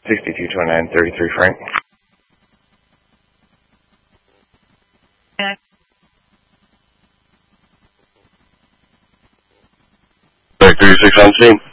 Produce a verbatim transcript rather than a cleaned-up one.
sixty-two twenty-nine, thirty-three Frank. Yeah. thirty-six on scene.